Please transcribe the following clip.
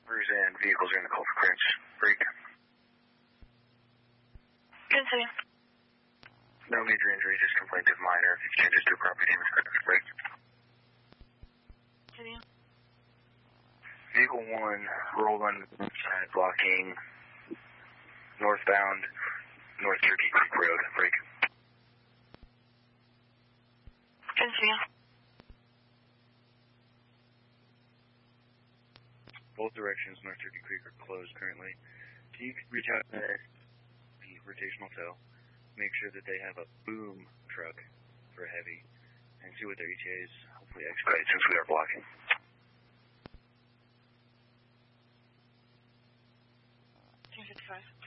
And vehicles are in the call for clearance. Break. Continue. No major injury, just complaint of minor. If you changes to property damage, break. Continue. Vehicle 1 rolled on the side, blocking northbound North Turkey Creek Road. Break. Continue. Both directions, North Turkey Creek, are closed currently. Can you reach out to the rotational tow, make sure that they have a boom truck for heavy, and see what their ETA is, hopefully expedite since we are blocking. Team 55.